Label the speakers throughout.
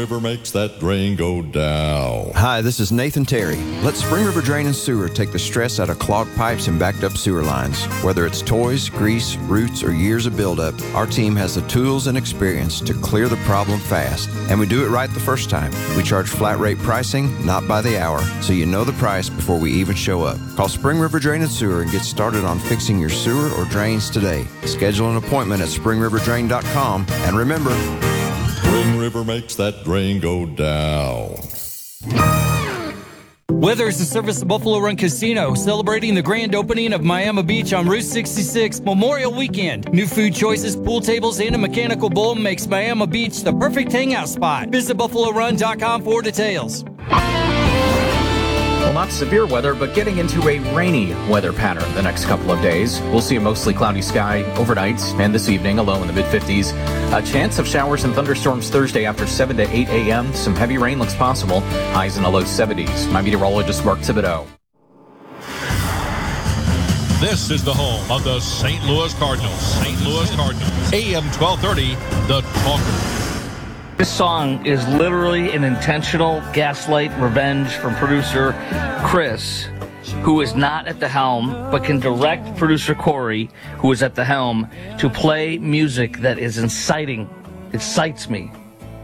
Speaker 1: River makes that drain go down.
Speaker 2: Hi, this is Nathan Terry. Let Spring River Drain and Sewer take the stress out of clogged pipes and backed up sewer lines. Whether it's toys, grease, roots, or years of buildup, our team has the tools and experience to clear the problem fast. And we do it right the first time. We charge flat rate pricing, not by the hour, so you know the price before we even show up. Call Spring River Drain and Sewer and get started on fixing your sewer or drains today. Schedule an appointment at springriverdrain.com. And remember,
Speaker 1: Spring River makes that drain go down.
Speaker 3: Weather is the service of Buffalo Run Casino, celebrating the grand opening of Miami Beach on Route 66 Memorial Weekend. New food choices, pool tables, and a mechanical bull makes Miami Beach the perfect hangout spot. Visit BuffaloRun.com for details.
Speaker 4: Well, not severe weather, but getting into a rainy weather pattern the next couple of days. We'll see a mostly cloudy sky overnight and this evening, a low in the mid-50s. A chance of showers and thunderstorms Thursday after 7 to 8 a.m. Some heavy rain looks possible. Highs in the low 70s. My meteorologist, Mark Thibodeau.
Speaker 5: This is the home of the St. Louis Cardinals. St. Louis Cardinals. AM 1230, The Talker.
Speaker 6: This song is literally an intentional gaslight revenge from producer Chris, who is not at the helm, but can direct producer Corey, who is at the helm, to play music that is inciting. It incites me.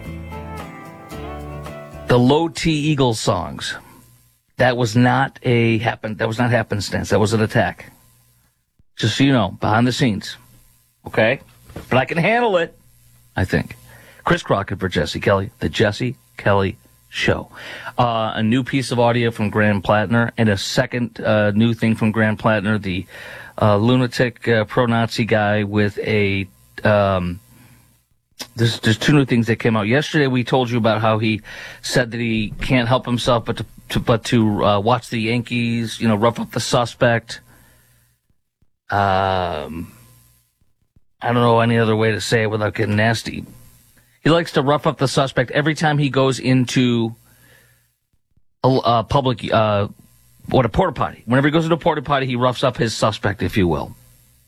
Speaker 6: The Low T Eagles songs. That was not happenstance. That was an attack. Just so you know, behind the scenes. Okay? But I can handle it, I think. Chris Crockett for Jesse Kelly, The Jesse Kelly Show. A new piece of audio from Graham Plattner, and a second new thing from Graham Plattner, the lunatic pro-Nazi guy with a... There's two new things that came out. Yesterday we told you about how he said that he can't help himself but to watch the Yankees, rough up the suspect. I don't know any other way to say it without getting nasty. He likes to rough up the suspect every time he goes into a public, a porta potty. Whenever he goes into a porta potty, he roughs up his suspect, if you will.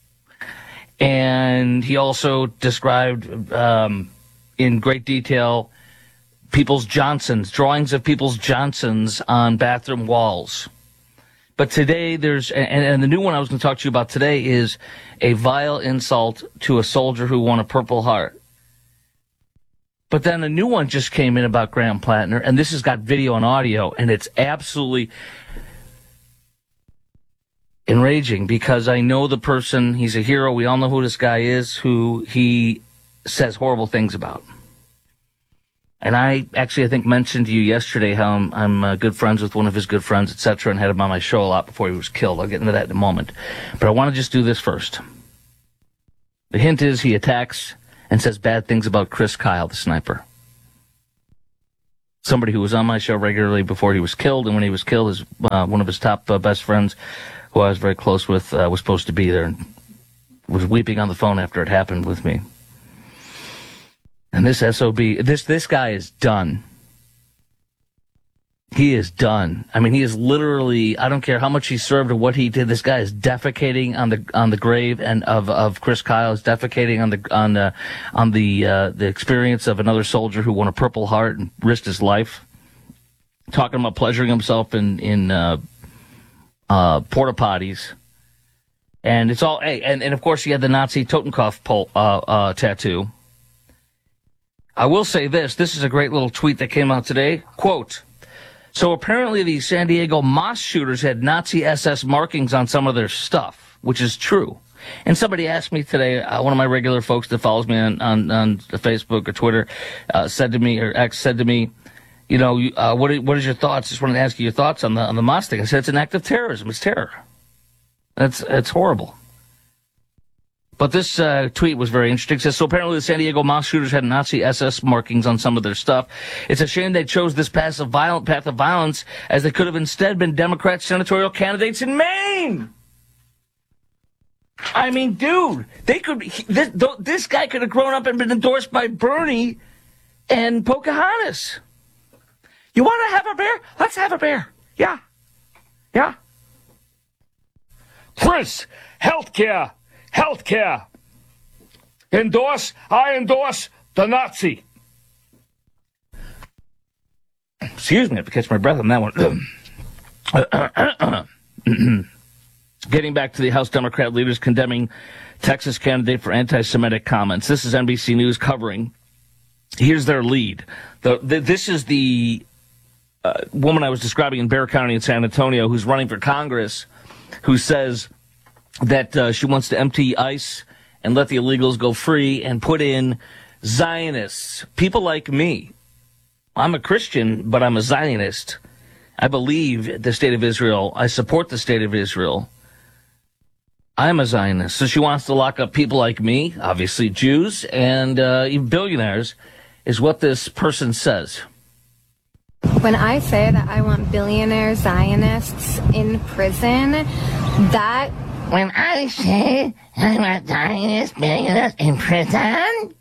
Speaker 6: And he also described in great detail drawings of people's Johnsons on bathroom walls. But today and the new one I was going to talk to you about today is a vile insult to a soldier who won a Purple Heart. But then a new one just came in about Graham Plattner, and this has got video and audio, and it's absolutely enraging because I know the person. He's a hero. We all know who this guy is, who he says horrible things about. And I think mentioned to you yesterday how I'm good friends with one of his good friends, etc., and had him on my show a lot before he was killed. I'll get into that in a moment. But I want to just do this first. The hint is he attacks and says bad things about Chris Kyle, the sniper. Somebody who was on my show regularly before he was killed, and when he was killed, one of his top best friends, who I was very close with, was supposed to be there and was weeping on the phone after it happened with me. And this SOB, this guy is done. He is done. I mean, he is literally, I don't care how much he served or what he did, this guy is defecating on the grave and of Chris Kyle, is defecating on the experience of another soldier who won a Purple Heart and risked his life. Talking about pleasuring himself in porta potties. And it's all, and of course he had the Nazi Totenkopf tattoo. I will say this is a great little tweet that came out today. Quote, so apparently the San Diego mosque shooters had Nazi SS markings on some of their stuff, which is true. And somebody asked me today, one of my regular folks that follows me on Facebook or Twitter, said to me, or X said to me, what is your thoughts? Just wanted to ask you your thoughts on the mosque thing. I said, it's an act of terrorism. It's terror. It's horrible. But this tweet was very interesting. It says, so apparently the San Diego mosque shooters had Nazi SS markings on some of their stuff. It's a shame they chose this path of violence, as they could have instead been Democrat senatorial candidates in Maine. I mean, dude, this guy could have grown up and been endorsed by Bernie and Pocahontas. You want to have a bear? Let's have a bear. Yeah. Yeah. Chris, healthcare. I endorse the Nazi. Excuse me, I have to catch my breath on that one. Getting back to the House Democrat leaders condemning Texas candidate for anti-Semitic comments. This is NBC News covering. Here's their lead. This is the woman I was describing in Bexar County in San Antonio who's running for Congress, who says that she wants to empty ICE and let the illegals go free and put in Zionists, people like me. I'm a Christian, but I'm a Zionist. I believe the state of Israel. I support the state of Israel. I'm a Zionist. So she wants to lock up people like me, obviously Jews, and even billionaires, is what this person says.
Speaker 7: When I say that I want billionaire Zionists in prison, that...
Speaker 8: When I say I want Zionists, billionaires in prison...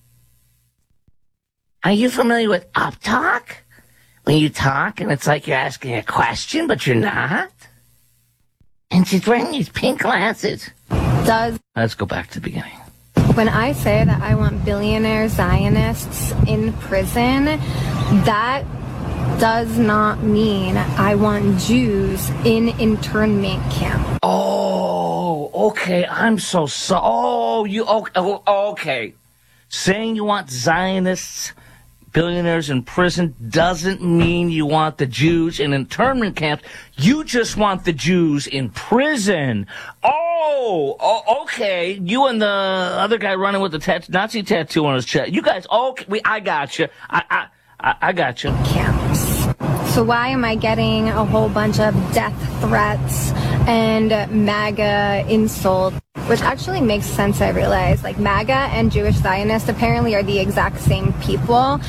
Speaker 8: Are you familiar with uptalk? When you talk and it's like you're asking a question, but you're not? And she's wearing these pink glasses.
Speaker 6: Let's go back to the beginning.
Speaker 7: When I say that I want billionaire Zionists in prison, that does not mean I want Jews in internment camp.
Speaker 6: Oh, okay. I'm so sorry. Oh, you okay. Saying you want Zionists, billionaires in prison, doesn't mean you want the Jews in internment camps. You just want the Jews in prison. Oh, okay. You and the other guy running with the Nazi tattoo on his chest. You guys, okay, I got you. I got you.
Speaker 7: Camps. So why am I getting a whole bunch of death threats and MAGA insults? Which actually makes sense, I realize. Like, MAGA and Jewish Zionists apparently are the exact same people.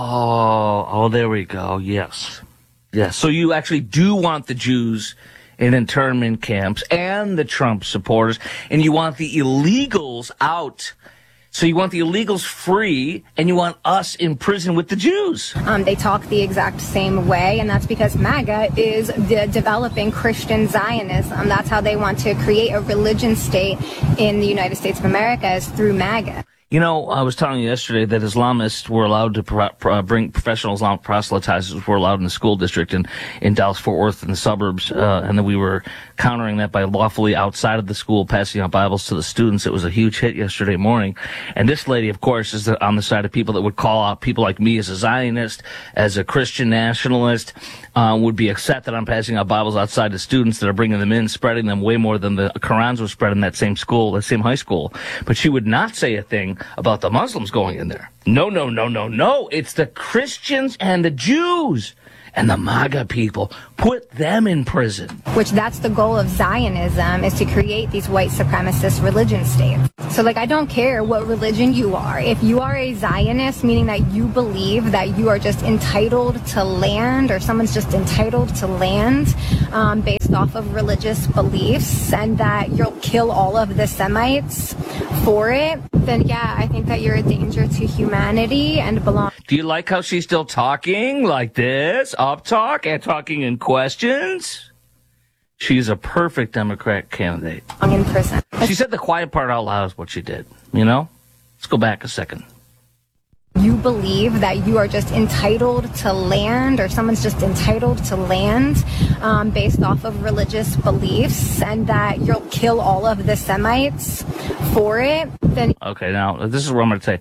Speaker 6: Oh, there we go. Yes. So you actually do want the Jews in internment camps and the Trump supporters, and you want the illegals out. So you want the illegals free, and you want us in prison with the Jews.
Speaker 7: They talk the exact same way, and that's because MAGA is developing Christian Zionism. That's how they want to create a religion state in the United States of America, is through MAGA.
Speaker 6: You know, I was telling you yesterday that Islamists were allowed to bring professional Islamic proselytizers were allowed in the school district in Dallas-Fort Worth in the suburbs, and then we were countering that by lawfully outside of the school passing out Bibles to the students. It was a huge hit yesterday morning. And this lady, of course, is on the side of people that would call out people like me as a Zionist, as a Christian nationalist, would be upset that I'm passing out Bibles outside to students that are bringing them in, spreading them way more than the Qurans were spread in that same school, that same high school. But she would not say a thing about the Muslims going in there. No. It's the Christians and the Jews and the MAGA people. Put them in prison.
Speaker 7: Which that's the goal of Zionism, is to create these white supremacist religion states. So, like, I don't care what religion you are. If you are a Zionist, meaning that you believe that you are just entitled to land, or someone's just entitled to land based off of religious beliefs, and that you'll kill all of the Semites for it, then yeah, I think that you're a danger to humanity and belong.
Speaker 6: Do you like how she's still talking like this? Up talk and talking in questions? She's a perfect Democrat candidate.
Speaker 7: In prison.
Speaker 6: She said the quiet part out loud is what she did. You know? Let's go back a second.
Speaker 7: You believe that you are just entitled to land, or someone's just entitled to land based off of religious beliefs, and that you'll kill all of the Semites for it, then... Okay, now, this is what I'm going to say.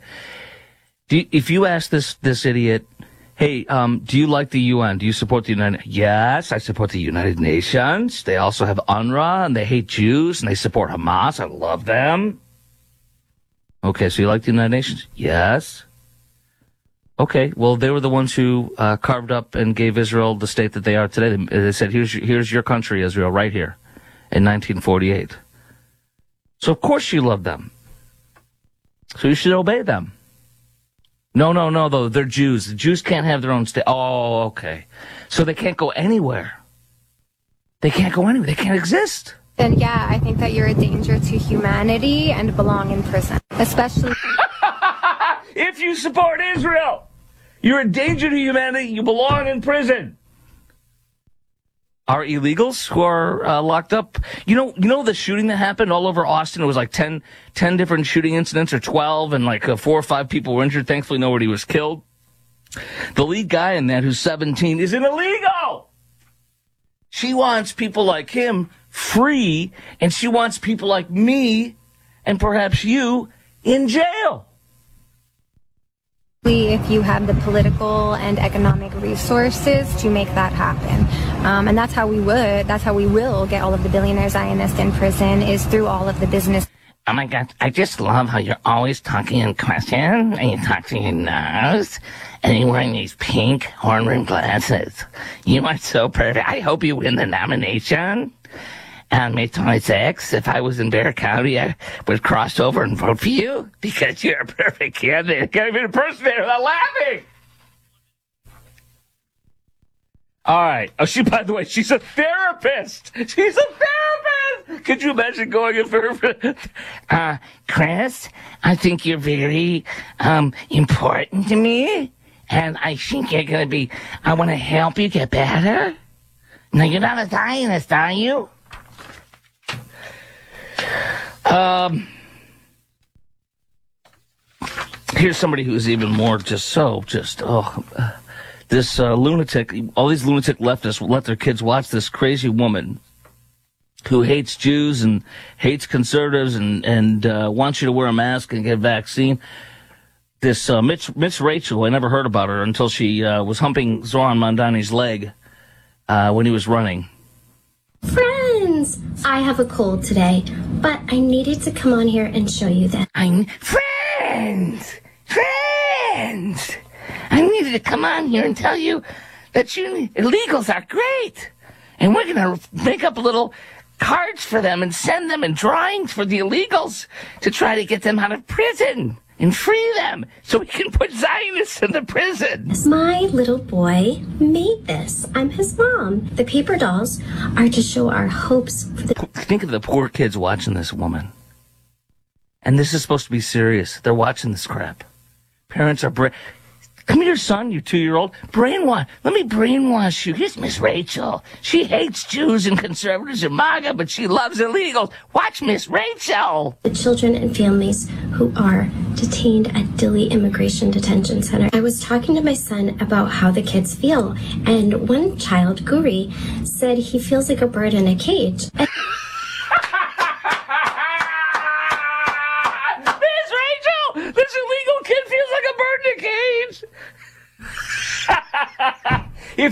Speaker 7: If you ask this idiot, hey, do you like the UN? Do you support the United... Yes, I support the United Nations. They also have UNRWA, and they hate Jews, and they support Hamas. I love them. Okay, so you like the United Nations? Yes. Okay, well, they were the ones who carved up and gave Israel the state that they are today. They said, here's your country, Israel, right here, in 1948. So, of course you love them. So you should obey them. No, though, they're Jews. The Jews can't have their own state. Oh, okay. So they can't go anywhere. They can't go anywhere. They can't exist. Then, yeah, I think that you're a danger to humanity and belong in prison, especially... If you support Israel, you're a danger to humanity. You belong in prison. Are illegals who are locked up? You know the shooting that happened all over Austin? It was like 10 different shooting incidents, or 12, and like 4 or 5 people were injured. Thankfully, nobody was killed.
Speaker 6: The lead guy in that, who's 17, is an illegal. She wants people like him free, and she wants people like me and perhaps you in jail.
Speaker 7: If you have the political and economic resources to make that happen. And that's how we will get all of the billionaire Zionists in prison, is through all of the business.
Speaker 8: Oh my God, I just love how you're always talking in question, and you talk to your nose, and you're wearing these pink horn-rimmed glasses. You are so perfect. I hope you win the nomination on May 26th. If I was in Bear County, I would cross over and vote for you, because you're a perfect candidate. I can't even impersonate her without laughing. All right. Oh, by the way, she's a therapist. She's a therapist. Could you imagine going in for her? Chris, I think you're very, important to me. And I think you're going to be, I want to help you get better. No, you're not a Zionist, are you?
Speaker 6: Here's somebody who's even more this lunatic, all these lunatic leftists let their kids watch this crazy woman who hates Jews and hates conservatives and wants you to wear a mask and get a vaccine. This Miss Rachel, I never heard about her until she was humping Zoran Mondani's leg when he was running.
Speaker 9: Friends, I have a cold today, but I needed to come on here and show you that.
Speaker 8: Friends! I needed to come on here and tell you that you illegals are great. And we're going to make up little cards for them and send them in drawings for the illegals to try to get them out of prison and free them so we can put Zionists in the prison.
Speaker 9: My little boy made this. I'm his mom. The paper dolls are to show our hopes for the...
Speaker 6: Think of the poor kids watching this woman. And this is supposed to be serious. They're watching this crap. Parents are... Come here, son, you 2-year-old. Brainwash. Let me brainwash you. Here's Miss Rachel. She hates Jews and conservatives and MAGA, but she loves illegals. Watch Miss Rachel.
Speaker 9: The children and families who are detained at Dilley Immigration Detention Center. I was talking to my son about how the kids feel, and one child, Guri, said he feels like a bird in a cage.
Speaker 6: Miss Rachel! This illegal kid feels like a bird in a cage. If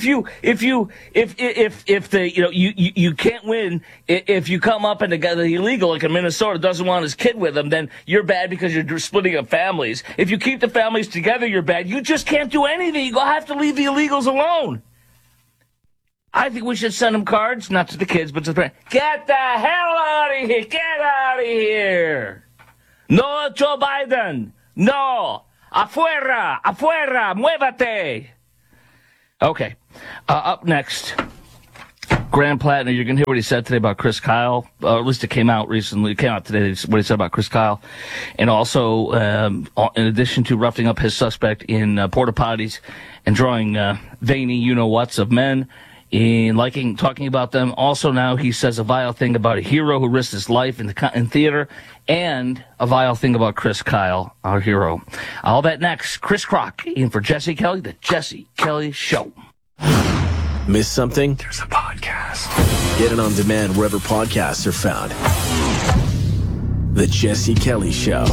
Speaker 6: you can't win if you come up and the guy, the illegal like in Minnesota, doesn't want his kid with him, then you're bad because you're splitting up families. If you keep the families together, you're bad. You just can't do anything. You have to leave the illegals alone. I think we should send them cards, not to the kids, but to the parents. Get the hell out of here! Get out of here! No, Joe Biden! No! Afuera! Afuera! Muévate! Okay. Up next, Graham Plattner. You're going to hear what he said today about Chris Kyle. At least it came out recently. It came out today, what he said about Chris Kyle. And also, in addition to roughing up his suspect in porta potties and drawing veiny you-know-whats of men, in talking about them. Also now he says a vile thing about a hero who risked his life in theater, and a vile thing about Chris Kyle, our hero. All that next. Chris Crock in for Jesse Kelly, The Jesse Kelly Show.
Speaker 10: Miss something? There's a podcast. Get it on demand wherever podcasts are found. The Jesse Kelly Show.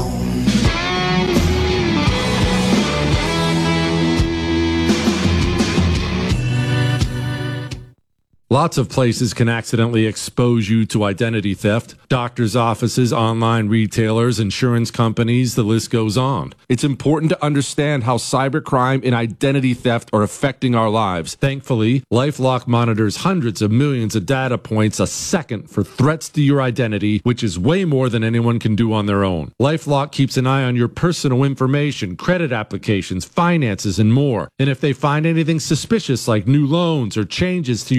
Speaker 11: Lots of places can accidentally expose you to identity theft. Doctors' offices, online retailers, insurance companies, the list goes on. It's important to understand how cybercrime and identity theft are affecting our lives. Thankfully, LifeLock monitors hundreds of millions of data points a second for threats to your identity, which is way more than anyone can do on their own. LifeLock keeps an eye on your personal information, credit applications, finances, and more. And if they find anything suspicious like new loans or changes to your financial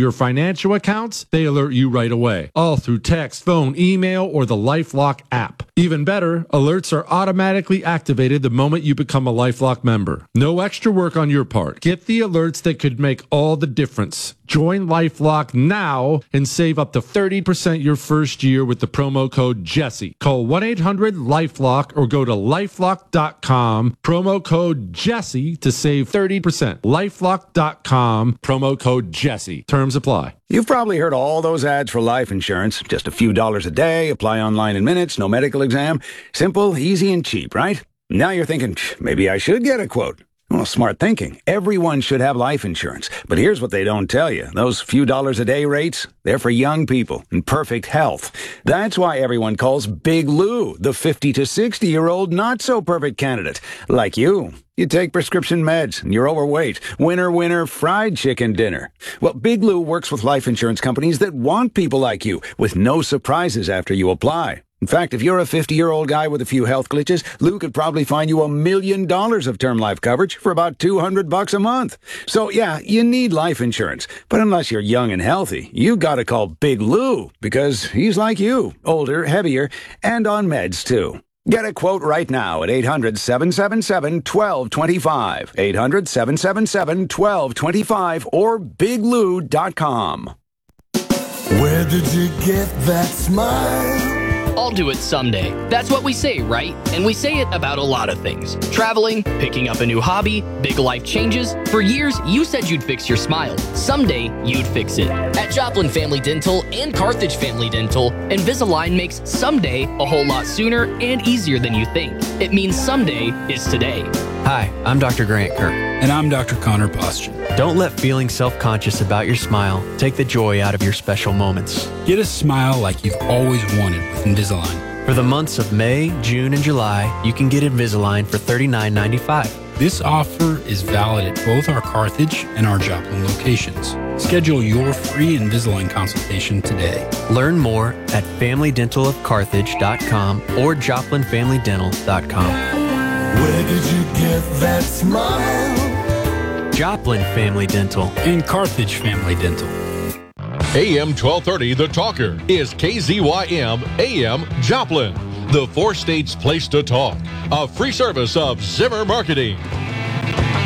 Speaker 11: financial accounts, they alert you right away. All through text, phone, email, or the LifeLock app. Even better, alerts are automatically activated the moment you become a LifeLock member. No extra work on your part. Get the alerts that could make all the difference. Join LifeLock now and save up to 30% your first year with the promo code Jesse. Call 1-800-LifeLock or go to LifeLock.com. Promo code Jesse to save 30%. LifeLock.com. Promo code Jesse. Terms apply.
Speaker 12: You've probably heard all those ads for life insurance. Just a few dollars a day, apply online in minutes, no medical exam. Simple, easy, and cheap, right? Now you're thinking, maybe I should get a quote. Well, smart thinking. Everyone should have life insurance. But here's what they don't tell you. Those few dollars a day rates, they're for young people in perfect health. That's why everyone calls Big Lou the 50 to 60-year-old not-so-perfect candidate. Like you. You take prescription meds, and you're overweight. Winner, winner, fried chicken dinner. Well, Big Lou works with life insurance companies that want people like you, with no surprises after you apply. In fact, if you're a 50-year-old guy with a few health glitches, Lou could probably find you $1 million of term life coverage for about $200 a month. So, yeah, you need life insurance. But unless you're young and healthy, you gotta call Big Lou, because he's like you, older, heavier, and on meds, too. Get a quote right now at 800-777-1225, 800-777-1225, or biglou.com.
Speaker 13: Where did you get that smile?
Speaker 14: I'll do it someday. That's what we say, right? And we say it about a lot of things. Traveling, picking up a new hobby, big life changes. For years, you said you'd fix your smile. Someday, you'd fix it. At Joplin Family Dental and Carthage Family Dental, Invisalign makes someday a whole lot sooner and easier than you think. It means someday is today.
Speaker 15: Hi, I'm Dr. Grant Kirk.
Speaker 16: And I'm Dr. Connor Postron.
Speaker 15: Don't let feeling self-conscious about your smile take the joy out of your special moments.
Speaker 16: Get a smile like you've always wanted with Invisalign.
Speaker 15: For the months of May, June, and July, you can get Invisalign for $39.95.
Speaker 16: This offer is valid at both our Carthage and our Joplin locations. Schedule your free Invisalign consultation today.
Speaker 15: Learn more at FamilyDentalofCarthage.com or JoplinFamilyDental.com.
Speaker 13: Where did you get that smile?
Speaker 15: Joplin Family Dental
Speaker 16: and Carthage Family Dental.
Speaker 5: AM 1230, The Talker, is KZYM AM Joplin, the four states' place to talk. A free service of Zimmer Marketing.